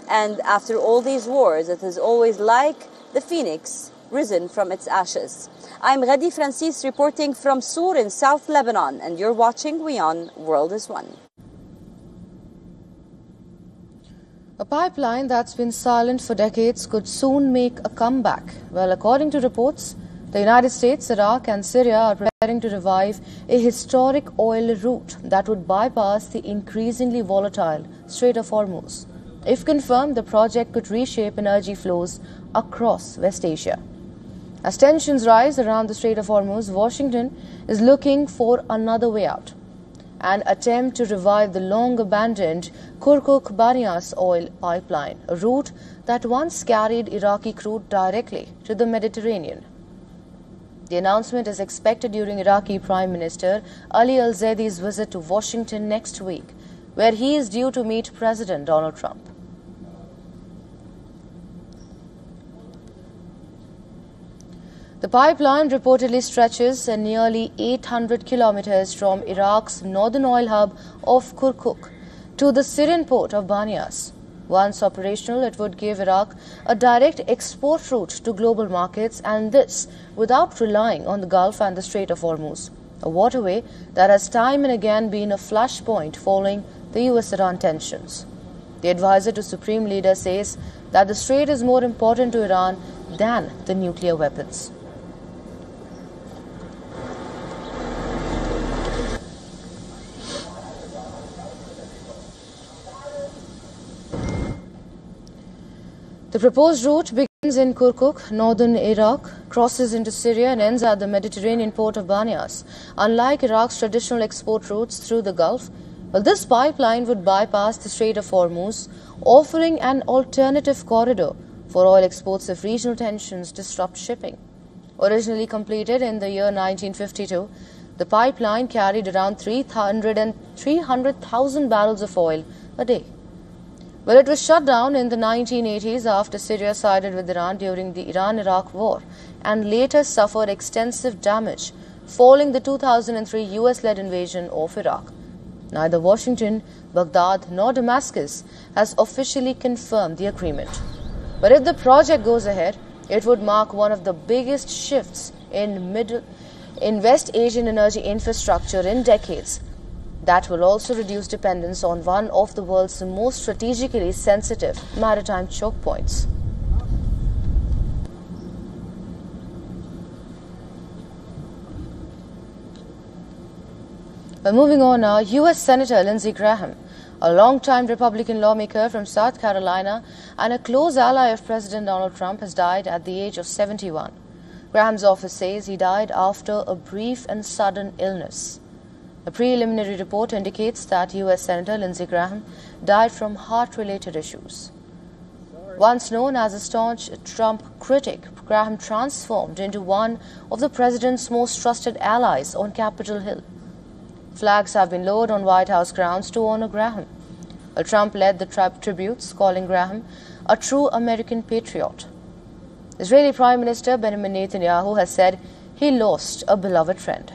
And after all these wars, it is always like the phoenix risen from its ashes. I'm Ghadi Francis reporting from Sur in South Lebanon, and you're watching WION World is One. A pipeline that's been silent for decades could soon make a comeback. Well, according to reports, the United States, Iraq and Syria are preparing to revive a historic oil route that would bypass the increasingly volatile Strait of Hormuz. If confirmed, the project could reshape energy flows across West Asia. As tensions rise around the Strait of Hormuz, Washington is looking for another way out. An attempt to revive the long-abandoned Kirkuk-Banias oil pipeline, a route that once carried Iraqi crude directly to the Mediterranean. The announcement is expected during Iraqi Prime Minister Ali al-Zaidi's visit to Washington next week, where he is due to meet President Donald Trump. The pipeline reportedly stretches nearly 800 kilometers from Iraq's northern oil hub of Kirkuk to the Syrian port of Banias. Once operational, it would give Iraq a direct export route to global markets, and this without relying on the Gulf and the Strait of Hormuz, a waterway that has time and again been a flashpoint following the US-Iran tensions. The advisor to Supreme Leader says that the strait is more important to Iran than the nuclear weapons. The proposed route begins in Kirkuk, northern Iraq, crosses into Syria and ends at the Mediterranean port of Banias. Unlike Iraq's traditional export routes through the Gulf, this pipeline would bypass the Strait of Hormuz, offering an alternative corridor for oil exports if regional tensions disrupt shipping. Originally completed in the year 1952, the pipeline carried around 300,000 barrels of oil a day. Well, it was shut down in the 1980s after Syria sided with Iran during the Iran-Iraq war and later suffered extensive damage following the 2003 US-led invasion of Iraq. Neither Washington, Baghdad nor Damascus has officially confirmed the agreement. But if the project goes ahead, it would mark one of the biggest shifts in West Asian energy infrastructure in decades. That will also reduce dependence on one of the world's most strategically sensitive maritime choke points. Well, moving on now, U.S. Senator Lindsey Graham, a longtime Republican lawmaker from South Carolina and a close ally of President Donald Trump, has died at the age of 71. Graham's office says he died after a brief and sudden illness. A preliminary report indicates that U.S. Senator Lindsey Graham died from heart-related issues. Once known as a staunch Trump critic, Graham transformed into one of the president's most trusted allies on Capitol Hill. Flags have been lowered on White House grounds to honor Graham. Trump led the tributes, calling Graham a true American patriot. Israeli Prime Minister Benjamin Netanyahu has said he lost a beloved friend.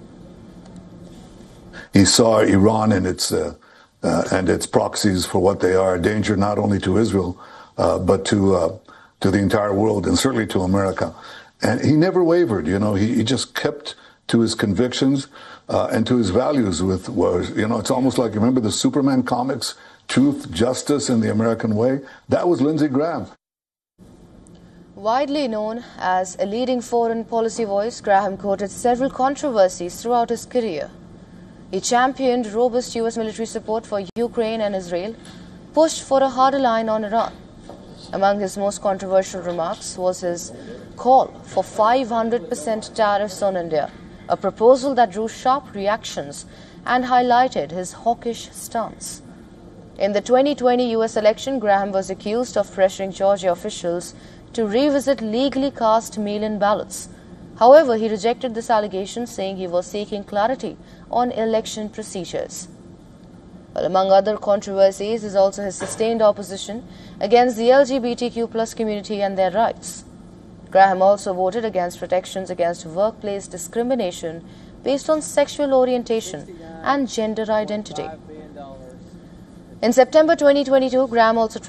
He saw Iran and its proxies for what they are, a danger not only to Israel, but to the entire world and certainly to America. And he never wavered. You know, he just kept to his convictions and to his values. It's almost like, remember the Superman comics, Truth, Justice, and the American Way? That was Lindsey Graham. Widely known as a leading foreign policy voice, Graham courted several controversies throughout his career. He championed robust U.S. military support for Ukraine and Israel, pushed for a harder line on Iran. Among his most controversial remarks was his call for 500% tariffs on India, a proposal that drew sharp reactions and highlighted his hawkish stance. In the 2020 U.S. election, Graham was accused of pressuring Georgia officials to revisit legally cast mail-in ballots. However, he rejected this allegation, saying he was seeking clarity on election procedures. Well, among other controversies is also his sustained opposition against the LGBTQ+ community and their rights. Graham also voted against protections against workplace discrimination based on sexual orientation and gender identity. In September 2022, Graham also